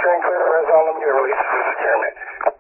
Securing clear to res on them, you release for securement.